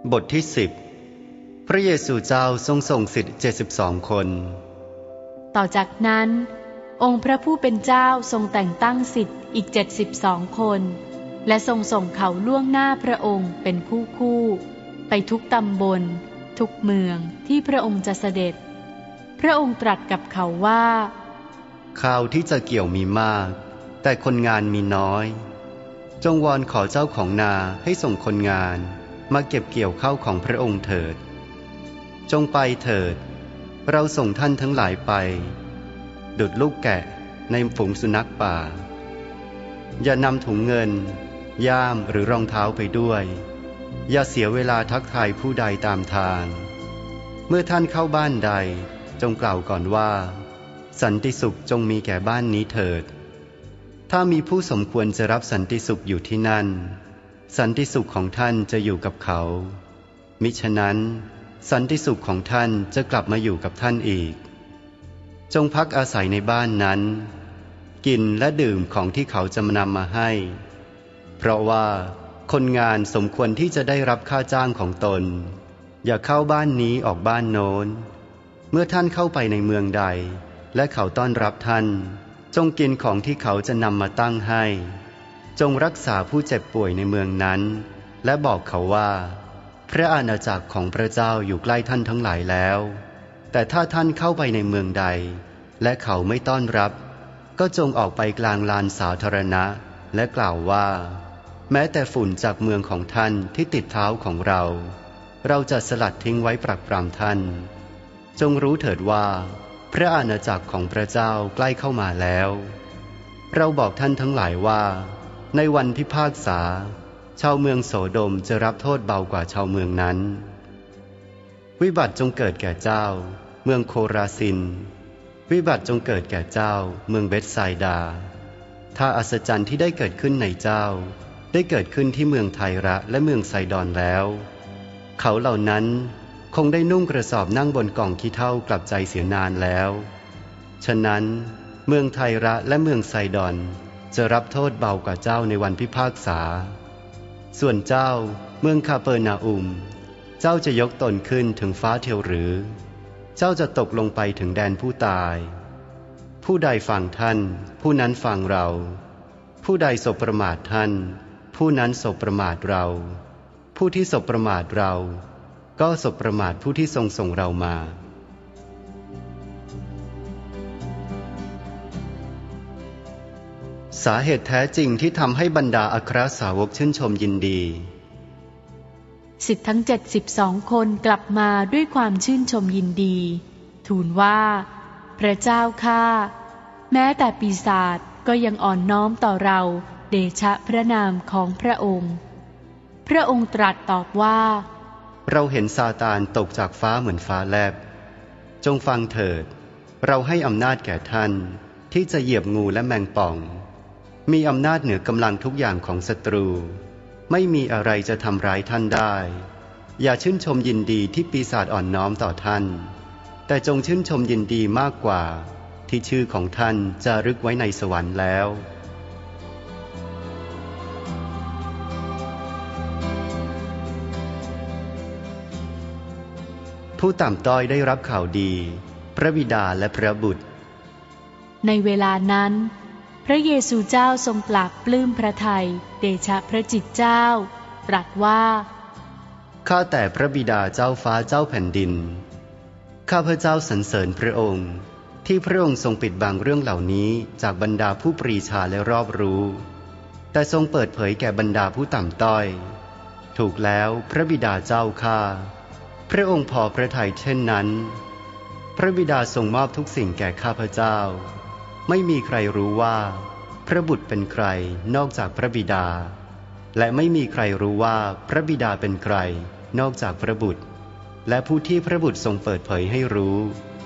บทที่10พระเยซูเจ้าทรงส่งศิษย์72 คนต่อจากนั้นองค์พระผู้เป็นเจ้าทรงแต่งตั้งศิษย์อีก72 คนและทรงส่งเขาล่วงหน้าพระองค์เป็นคู่ไปทุกตำบลทุกเมืองที่พระองค์จะเสด็จพระองค์ตรัสกับเขาว่าข้าวที่จะเกี่ยวมีมากแต่คนงานมีน้อยจงวอนขอเจ้าของนาให้ส่งคนงานมาเก็บเกี่ยวข้าวของพระองค์เถิดจงไปเถิดเราส่งท่านทั้งหลายไปดุจลูกแกะในฝูงสุนัขป่าอย่านำถุงเงินย่ามหรือรองเท้าไปด้วยอย่าเสียเวลาทักทายผู้ใดตามทางเมื่อท่านเข้าบ้านใดจงกล่าวก่อนว่าสันติสุขจงมีแก่บ้านนี้เถิดถ้ามีผู้สมควรจะรับสันติสุขอยู่ที่นั่นสันติสุขของท่านจะอยู่กับเขามิฉะนั้นสันติสุขของท่านจะกลับมาอยู่กับท่านอีกจงพักอาศัยในบ้านนั้นกินและดื่มของที่เขาจะนำมาให้เพราะว่าคนงานสมควรที่จะได้รับค่าจ้างของตนอย่าเข้าบ้านนี้ออกบ้านโน้นเมื่อท่านเข้าไปในเมืองใดและเขาต้อนรับท่านจงกินของที่เขาจะนำมาตั้งให้จงรักษาผู้เจ็บป่วยในเมืองนั้นและบอกเขาว่าพระอาณาจักรของพระเจ้าอยู่ใกล้ท่านทั้งหลายแล้วแต่ถ้าท่านเข้าไปในเมืองใดและเขาไม่ต้อนรับก็จงออกไปกลางลานสาธารณะและกล่าวว่าแม้แต่ฝุ่นจากเมืองของท่านที่ติดเท้าของเราจะสลัดทิ้งไว้ปรักปรำท่านจงรู้เถิดว่าพระอาณาจักรของพระเจ้าใกล้เข้ามาแล้วเราบอกท่านทั้งหลายว่าในวันพิพากษาชาวเมืองโสโดมจะรับโทษเบากว่าชาวเมืองนั้นวิบัติจงเกิดแก่เจ้าเมืองโคราซินวิบัติจงเกิดแก่เจ้าเมืองเบธไซดาถ้าอัศจรรย์ที่ได้เกิดขึ้นในเจ้าได้เกิดขึ้นที่เมืองไทระและเมืองไซดอนแล้วเขาเหล่านั้นคงได้นุ่งกระสอบนั่งบนกล่องขี้เถ้ากลับใจเสียนานแล้วฉะนั้นเมืองไทระและเมืองไซดอนจะรับโทษเบากว่าเจ้าในวันพิพากษาส่วนเจ้าเมืองคาเปอร์นาอุมเจ้าจะยกตนขึ้นถึงฟ้าเทียวหรือเจ้าจะตกลงไปถึงแดนผู้ตายผู้ใดฟังท่านผู้นั้นฟังเราผู้ใดสบประมาทท่านผู้นั้นสบประมาทเราผู้ที่สบประมาทเราก็สบประมาทผู้ที่ทรงส่งเรามาสาเหตุแท้จริงที่ทำให้บรรดาอัครสาวกชื่นชมยินดีศิษย์ทั้ง72 คนกลับมาด้วยความชื่นชมยินดีทูลว่าพระเจ้าข้าแม้แต่ปีศาจก็ยังอ่อนน้อมต่อเราเดชะพระนามของพระองค์พระองค์ตรัสตอบว่าเราเห็นซาตานตกจากฟ้าเหมือนฟ้าแลบจงฟังเถิดเราให้อำนาจแก่ท่านที่จะเหยียบงูและแมงป่องมีอำนาจเหนือกำลังทุกอย่างของศัตรูไม่มีอะไรจะทำร้ายท่านได้อย่าชื่นชมยินดีที่ปีศาจอ่อนน้อมต่อท่านแต่จงชื่นชมยินดีมากกว่าที่ชื่อของท่านจะรึกไว้ในสวรรค์แล้วผู้ต่ำต้อยได้รับข่าวดีพระบิดาและพระบุตรในเวลานั้นพระเยซูเจ้าทรงปราบปลื้มพระทัยเดชะพระจิตเจ้าตรัสว่าข้าแต่พระบิดาเจ้าฟ้าเจ้าแผ่นดินข้าพเจ้าสรรเสริญพระองค์ที่พระองค์ทรงปิดบังเรื่องเหล่านี้จากบรรดาผู้ปรีชาและรอบรู้แต่ทรงเปิดเผยแก่บรรดาผู้ต่ำต้อยถูกแล้วพระบิดาเจ้าข้าพระองค์พอพระทัยเช่นนั้นพระบิดาทรงมอบทุกสิ่งแก่ข้าพเจ้าไม่มีใครรู้ว่าพระบุตรเป็นใครนอกจากพระบิดาและไม่มีใครรู้ว่าพระบิดาเป็นใครนอกจากพระบุตรและผู้ที่พระบุตรทรงเปิดเผยให้รู้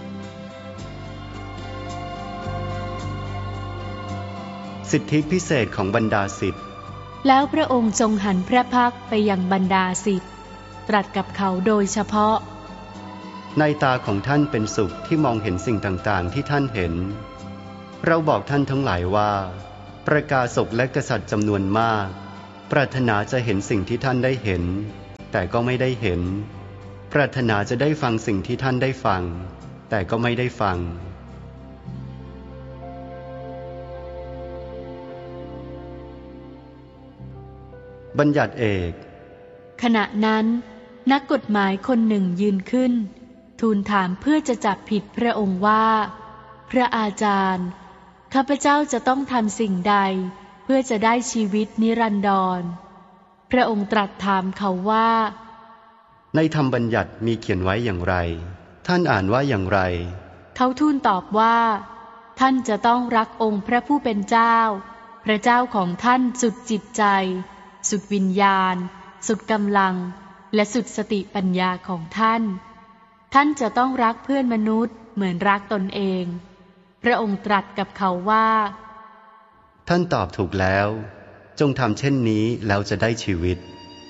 สิทธิพิเศษของบรรดาศิษย์แล้วพระองค์ทรงหันพระพักไปยังบรรดาศิษย์ตรัสกับเขาโดยเฉพาะในตาของท่านเป็นสุขที่มองเห็นสิ่งต่างๆที่ท่านเห็นเราบอกท่านทั้งหลายว่าประกาศกและกษัตริย์จำนวนมากปรารถนาจะเห็นสิ่งที่ท่านได้เห็นแต่ก็ไม่ได้เห็นปรารถนาจะได้ฟังสิ่งที่ท่านได้ฟังแต่ก็ไม่ได้ฟังบัญญัติเอกขณะนั้นนักกฎหมายคนหนึ่งยืนขึ้นทูลถามเพื่อจะจับผิดพระองค์ว่าพระอาจารย์ข้าพเจ้าจะต้องทำสิ่งใดเพื่อจะได้ชีวิตนิรันดรพระองค์ตรัสถามเขาว่าในธรรมบัญญัติมีเขียนไว้อย่างไรท่านอ่านว่าอย่างไรเขาทูลตอบว่าท่านจะต้องรักองค์พระผู้เป็นเจ้าพระเจ้าของท่านสุดจิตใจสุดวิญญาณสุดกำลังและสุดสติปัญญาของท่านท่านจะต้องรักเพื่อนมนุษย์เหมือนรักตนเองพระองค์ตรัสกับเขาว่าท่านตอบถูกแล้วจงทำเช่นนี้แล้วจะได้ชีวิต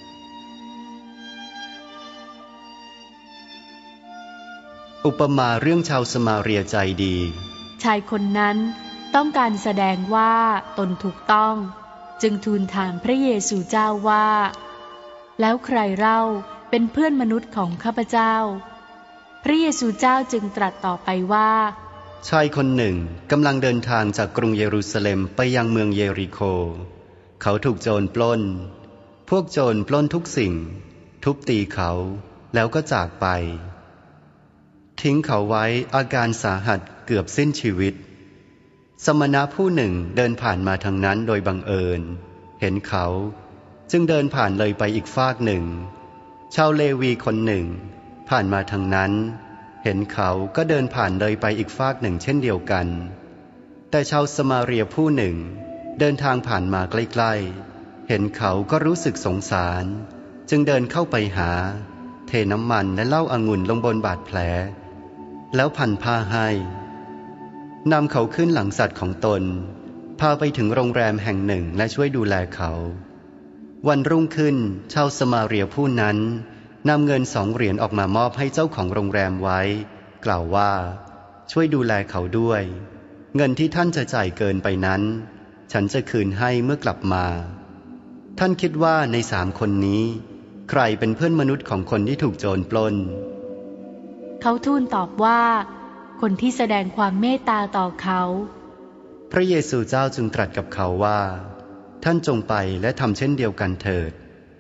อุปมาเรื่องชาวสมาเรียใจดีชายคนนั้นต้องการแสดงว่าตนถูกต้องจึงทูลถามพระเยซูเจ้าว่าแล้วใครเล่าเป็นเพื่อนมนุษย์ของข้าพเจ้าพระเยซูเจ้าจึงตรัสต่อไปว่าชายคนหนึ่งกำลังเดินทางจากกรุงเยรูซาเล็มไปยังเมืองเยริโคเขาถูกโจรปล้นพวกโจรปล้นทุกสิ่งทุบตีเขาแล้วก็จากไปทิ้งเขาไว้อาการสาหัสเกือบสิ้นชีวิตสมณะผู้หนึ่งเดินผ่านมาทางนั้นโดยบังเอิญเห็นเขาจึงเดินผ่านเลยไปอีกฟากหนึ่งชาวเลวีคนหนึ่งผ่านมาทางนั้นเห็นเขาก็เดินผ่านเลยไปอีกฟากหนึ่งเช่นเดียวกันแต่ชาวสมาเรียผู้หนึ่งเดินทางผ่านมาใกล้ๆเห็นเขาก็รู้สึกสงสารจึงเดินเข้าไปหาเทน้ำมันและเหล้าองุ่นลงบนบาดแผลแล้วพันผ้าให้นำเขาขึ้นหลังสัตว์ของตนพาไปถึงโรงแรมแห่งหนึ่งและช่วยดูแลเขาวันรุ่งขึ้นชาวสมาเรียผู้นั้นนำเงิน2 เหรียญออกมามอบให้เจ้าของโรงแรมไว้กล่าวว่าช่วยดูแลเขาด้วยเงินที่ท่านจะจ่ายเกินไปนั้นฉันจะคืนให้เมื่อกลับมาท่านคิดว่าใน3 คนนี้ใครเป็นเพื่อนมนุษย์ของคนที่ถูกโจรปล้นเขาทูลตอบว่าคนที่แสดงความเมตตาต่อเขาพระเยซูเจ้าจึงตรัสกับเขาว่าท่านจงไปและทำเช่นเดียวกันเถิด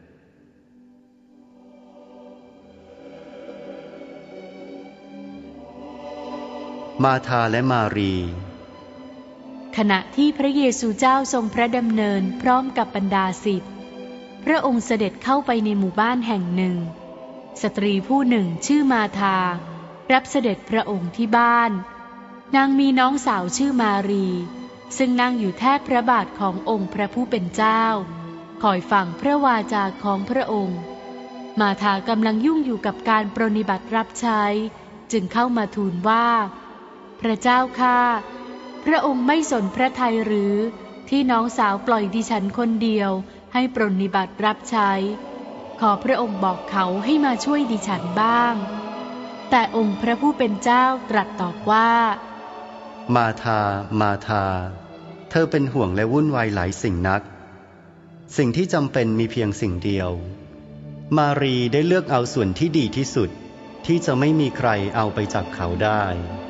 มาธาและมารีขณะที่พระเยซูเจ้าทรงพระดำเนินพร้อมกับบรรดาศิษย์พระองค์เสด็จเข้าไปในหมู่บ้านแห่งหนึ่งสตรีผู้หนึ่งชื่อมาธารับเสด็จพระองค์ที่บ้านนางมีน้องสาวชื่อมารีซึ่งนั่งอยู่แทบพระบาทขององค์พระผู้เป็นเจ้าคอยฟังพระวาจาของพระองค์มาธากำลังยุ่งอยู่กับการปรนนิบัติรับใช้จึงเข้ามาทูลว่าพระเจ้าข้าพระองค์ไม่สนพระทัยหรือที่น้องสาวปล่อยดิฉันคนเดียวให้ปรนนิบัติรับใช้ขอพระองค์บอกเขาให้มาช่วยดิฉันบ้างแต่องค์พระผู้เป็นเจ้าตรัสตอบว่ามาธามาธาเธอเป็นห่วงและวุ่นวายหลายสิ่งนักสิ่งที่จำเป็นมีเพียงสิ่งเดียวมารีได้เลือกเอาส่วนที่ดีที่สุดที่จะไม่มีใครเอาไปจากเขาได้